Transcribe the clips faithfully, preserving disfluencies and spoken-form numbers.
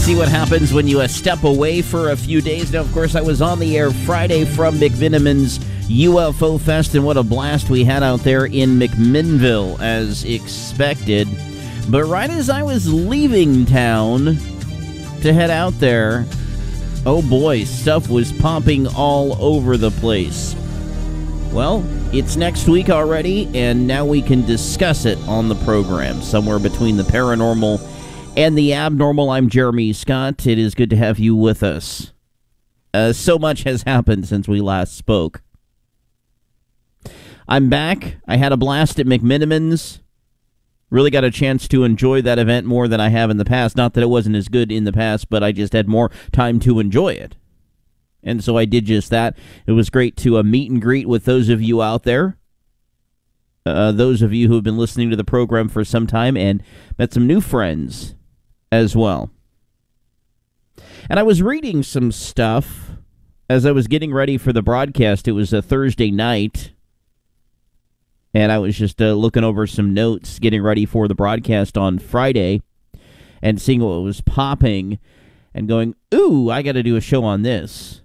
See what happens when you uh, step away for a few days. Now, of course, I was on the air Friday from McMiniman's U F O Fest, and what a blast we had out there in McMinnville, as expected. But right as I was leaving town to head out there, oh boy, stuff was popping all over the place. Well, it's next week already, and now we can discuss it on the program, somewhere between the paranormal and the abnormal. I'm Jeremy Scott. It is good to have you with us. Uh, so much has happened since we last spoke. I'm back. I had a blast at McMiniman's. Really got a chance to enjoy that event more than I have in the past. Not that it wasn't as good in the past, but I just had more time to enjoy it. And so I did just that. It was great to uh, meet and greet with those of you out there. Uh, those of you who have been listening to the program for some time, and met some new friends as well. And I was reading some stuff as I was getting ready for the broadcast. It was a Thursday night, and I was just uh, looking over some notes, getting ready for the broadcast on Friday, and seeing what was popping, and going, ooh, I got to do a show on this.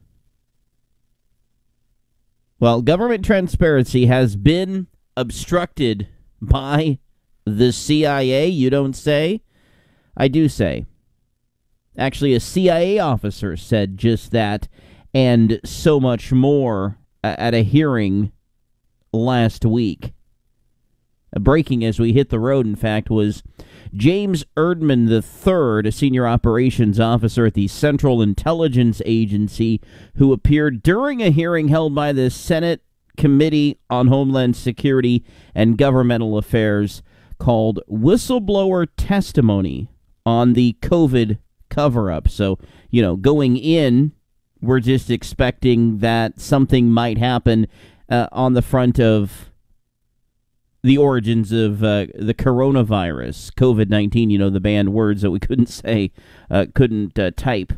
Well, government transparency has been obstructed by the C I A, you don't say? I do say. Actually, a C I A officer said just that, and so much more at a hearing last week. Breaking as we hit the road, in fact, was James Erdman the third, a senior operations officer at the Central Intelligence Agency, who appeared during a hearing held by the Senate Committee on Homeland Security and Governmental Affairs called Whistleblower Testimony on the COVID cover-up. So, you know, going in, we're just expecting that something might happen uh, on the front of the origins of uh, the coronavirus, COVID nineteen, you know, the banned words that we couldn't say, uh, couldn't uh, type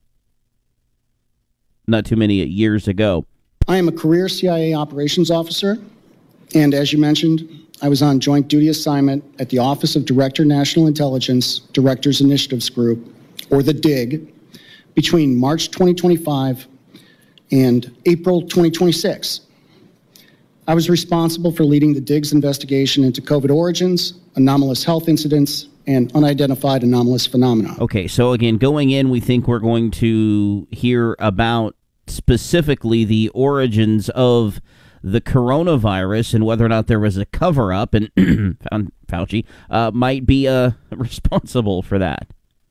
not too many years ago. I am a career C I A operations officer, and as you mentioned, I was on joint duty assignment at the Office of Director National Intelligence Directors Initiatives Group, or the D I G, between March twenty twenty-five and April twenty twenty-six. I was responsible for leading the D I G's investigation into COVID origins, anomalous health incidents, and unidentified anomalous phenomena. Okay, so again, going in, we think we're going to hear about specifically the origins of the coronavirus and whether or not there was a cover-up, and Fauci uh, might be uh, responsible for that.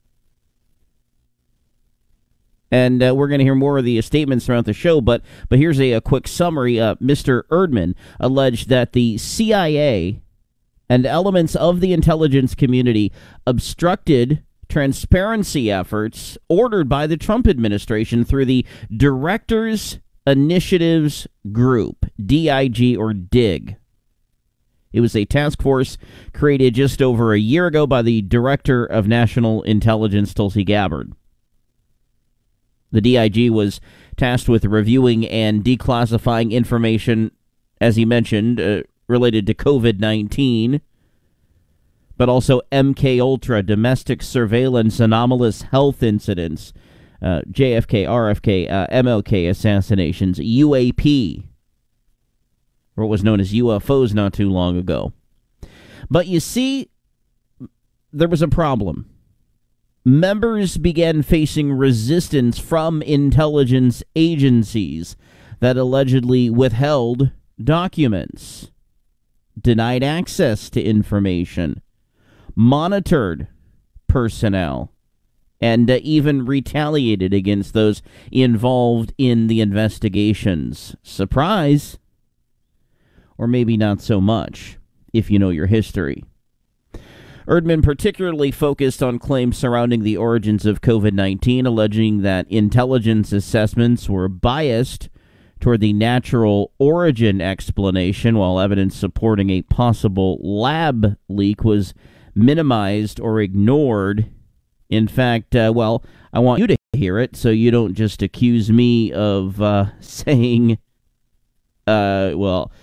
And uh, we're going to hear more of the statements throughout the show, but but here's a, a quick summary. Uh, Mister Erdman alleged that the C I A and elements of the intelligence community obstructed transparency efforts ordered by the Trump administration through the Directors Initiatives Group, D I G or D I G. It was a task force created just over a year ago by the Director of National Intelligence, Tulsi Gabbard. The D I G was tasked with reviewing and declassifying information, as he mentioned, uh, related to COVID nineteen, but also M K Ultra, domestic surveillance, anomalous health incidents, uh, J F K, R F K, uh, M L K assassinations, U A P, or what was known as U F Os not too long ago. But you see, there was a problem. Members began facing resistance from intelligence agencies that allegedly withheld documents, denied access to information, monitored personnel, and uh, even retaliated against those involved in the investigations. Surprise! Or maybe not so much, if you know your history. Erdman particularly focused on claims surrounding the origins of COVID nineteen, alleging that intelligence assessments were biased toward the natural origin explanation, while evidence supporting a possible lab leak was minimized or ignored. In fact, uh, well, I want you to hear it so you don't just accuse me of uh, saying, uh, well,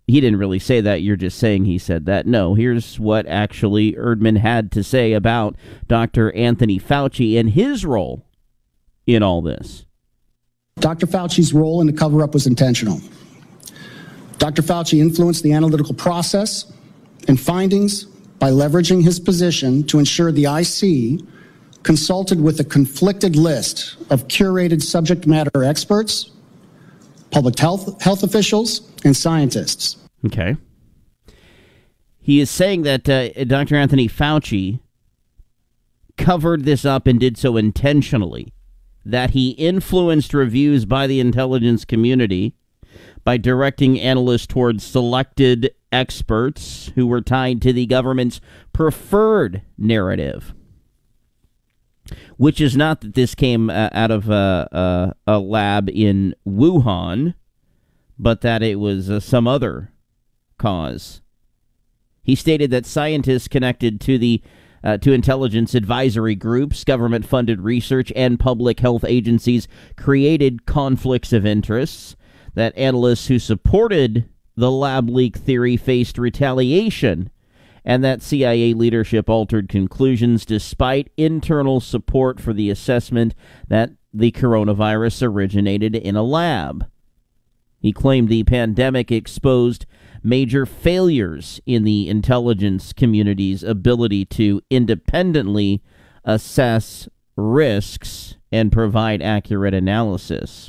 he didn't really say that. You're just saying he said that. No, here's what actually Erdman had to say about Doctor Anthony Fauci and his role in all this. Doctor Fauci's role in the cover-up was intentional. Doctor Fauci influenced the analytical process and findings by leveraging his position to ensure the I C consulted with a conflicted list of curated subject matter experts, public health health officials, and scientists. Okay. He is saying that uh, Doctor Anthony Fauci covered this up and did so intentionally, that he influenced reviews by the intelligence community by directing analysts towards selected experts who were tied to the government's preferred narrative. Which is not that this came uh, out of uh, uh, a lab in Wuhan, but that it was uh, some other cause. He stated that scientists connected to the uh, to intelligence advisory groups, government-funded research, and public health agencies created conflicts of interests, that analysts who supported the lab leak theory faced retaliation, and that C I A leadership altered conclusions despite internal support for the assessment that the coronavirus originated in a lab. He claimed the pandemic exposed major failures in the intelligence community's ability to independently assess risks and provide accurate analysis.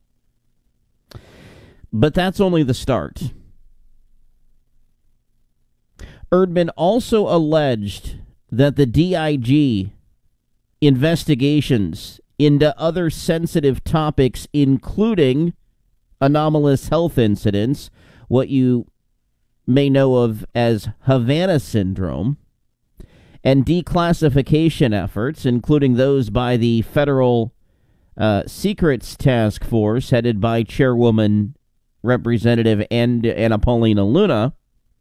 But that's only the start. Erdman also alleged that the D I G investigations into other sensitive topics, including anomalous health incidents, what you may know of as Havana syndrome, and declassification efforts, including those by the Federal uh, Secrets Task Force, headed by Chairwoman Representative Anna Paulina Luna,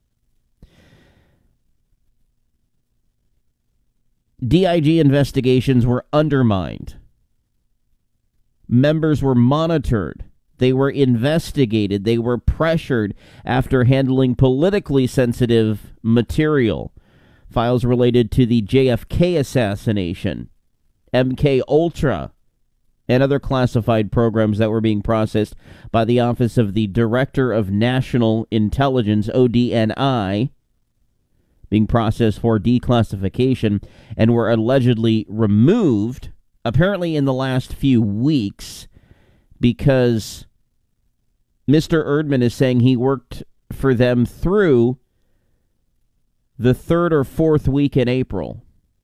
D I G investigations were undermined. Members were monitored. They were investigated. They were pressured after handling politically sensitive material. Files related to the J F K assassination, M K Ultra, and other classified programs that were being processed by the Office of the Director of National Intelligence, O D N I, being processed for declassification, and were allegedly removed, apparently in the last few weeks, because Mister Erdman is saying he worked for them through the third or fourth week in April,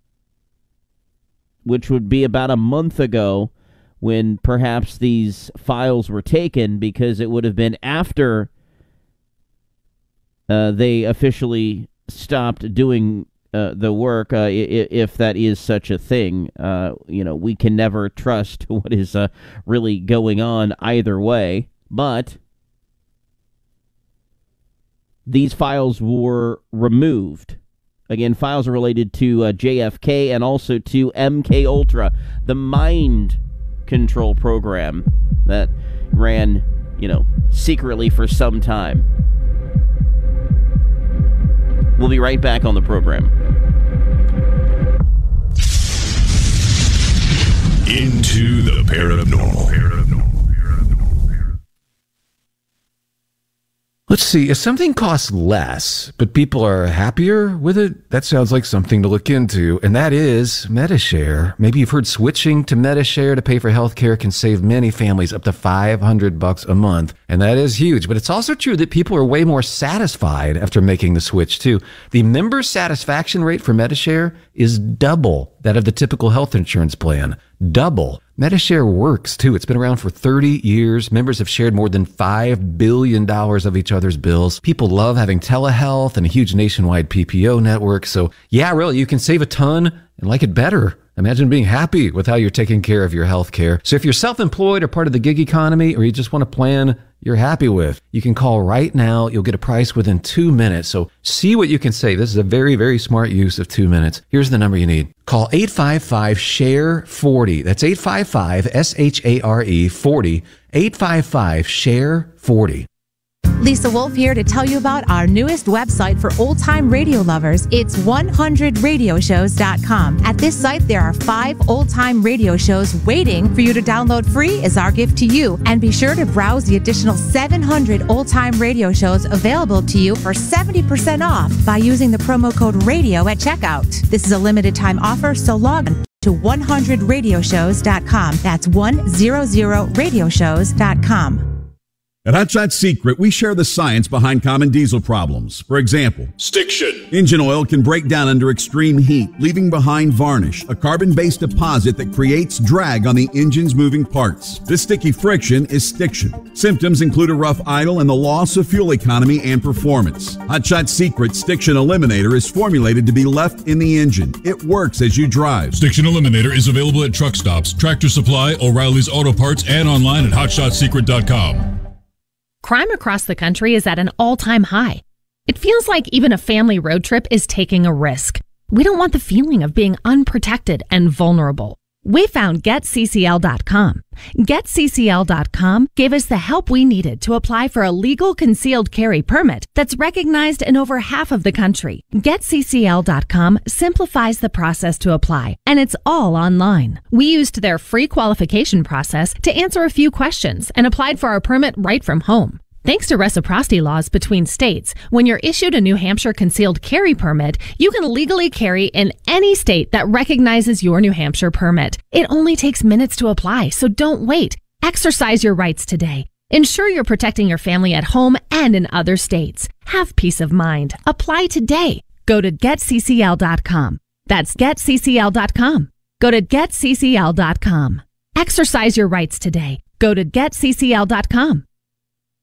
which would be about a month ago when perhaps these files were taken, because it would have been after uh, they officially stopped doing uh, the work, uh, if that is such a thing. Uh, you know, we can never trust what is uh, really going on either way. But these files were removed. Again, files related to uh, J F K and also to M K Ultra, the mind control program that ran, you know, secretly for some time. We'll be right back on the program. Into the paranormal. Let's see, if something costs less, but people are happier with it, that sounds like something to look into, and that is Medi-Share. Maybe you've heard switching to Medi-Share to pay for healthcare can save many families up to five hundred bucks a month, and that is huge. But it's also true that people are way more satisfied after making the switch, too. The member satisfaction rate for Medi-Share is double that of the typical health insurance plan. Double. Medi-Share works, too. It's been around for thirty years. Members have shared more than five billion dollars of each other's bills. People love having telehealth and a huge nationwide P P O network. So, yeah, really, you can save a ton and like it better. Imagine being happy with how you're taking care of your health care. So if you're self-employed or part of the gig economy, or you just want a plan you're happy with, you can call right now. You'll get a price within two minutes. So see what you can save. This is a very, very smart use of two minutes. Here's the number you need. Call eight five five, S H A R E, forty. That's eight five five, S H A R E, forty. eight five five, S H A R E, forty. Lisa Wolf here to tell you about our newest website for old-time radio lovers. It's one hundred radio shows dot com. At this site, there are five old-time radio shows waiting for you to download free as our gift to you. And be sure to browse the additional seven hundred old-time radio shows available to you for seventy percent off by using the promo code RADIO at checkout. This is a limited time offer, so log on to one hundred radio shows dot com. That's one hundred radio shows dot com. At Hot Shot Secret, we share the science behind common diesel problems. For example, Stiction. Engine oil can break down under extreme heat, leaving behind varnish, a carbon-based deposit that creates drag on the engine's moving parts. This sticky friction is stiction. Symptoms include a rough idle and the loss of fuel economy and performance. Hot Shot Secret Stiction Eliminator is formulated to be left in the engine. It works as you drive. Stiction Eliminator is available at truck stops, Tractor Supply, O'Reilly's Auto Parts, and online at hot shot secret dot com. Crime across the country is at an all-time high. It feels like even a family road trip is taking a risk. We don't want the feeling of being unprotected and vulnerable. We found get C C L dot com. get C C L dot com gave us the help we needed to apply for a legal concealed carry permit that's recognized in over half of the country. get C C L dot com simplifies the process to apply, and it's all online. We used their free qualification process to answer a few questions and applied for our permit right from home. Thanks to reciprocity laws between states, when you're issued a New Hampshire concealed carry permit, you can legally carry in any state that recognizes your New Hampshire permit. It only takes minutes to apply, so don't wait. Exercise your rights today. Ensure you're protecting your family at home and in other states. Have peace of mind. Apply today. Go to get C C L dot com. That's get C C L dot com. Go to get C C L dot com. Exercise your rights today. Go to get C C L dot com.